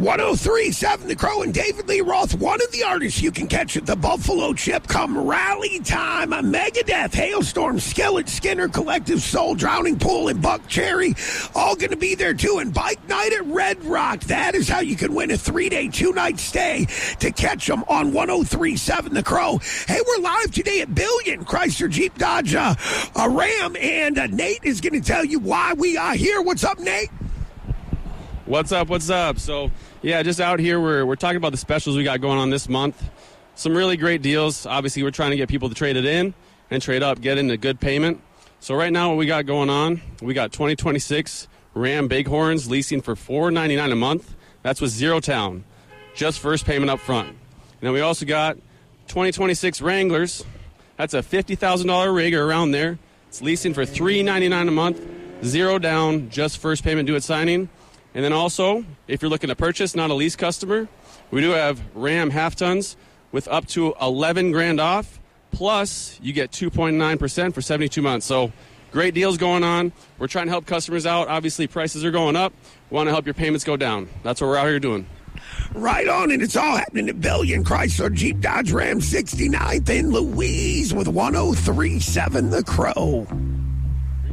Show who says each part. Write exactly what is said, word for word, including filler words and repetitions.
Speaker 1: one oh three point seven The Crow and David Lee Roth, one of the artists you can catch at the Buffalo Chip come rally time. A Megadeth, Hailstorm, Skillet, Skinner, Collective Soul, Drowning Pool, and Buck Cherry all going to be there too. And Bike Night at Red Rock. That is how you can win a three-day, two-night stay to catch them on one oh three point seven The Crow. Hey, we're live today at Billion Chrysler Jeep Dodge uh, a Ram, and uh, Nate is going to tell you why we are here. What's up, Nate?
Speaker 2: What's up? What's up? So, yeah, just out here, we're we're talking about the specials we got going on this month. Some really great deals. Obviously, we're trying to get people to trade it in and trade up, get in a good payment. So right now, what we got going on, we got twenty twenty-six Ram Bighorns leasing for four ninety-nine a month. That's with zero down, just first payment up front. And then we also got twenty twenty-six Wranglers. That's a fifty thousand dollars rig or around there. It's leasing for three ninety-nine a month, zero down, just first payment due at signing. And then also, if you're looking to purchase, not a lease customer, we do have Ram half tons with up to eleven grand off. Plus, you get two point nine percent for seventy-two months. So, great deals going on. We're trying to help customers out. Obviously, prices are going up. We want to help your payments go down. That's what we're out here doing.
Speaker 1: Right on, and it's all happening at Billion Chrysler Jeep Dodge Ram sixty-ninth in Louise with one oh three point seven The Crow.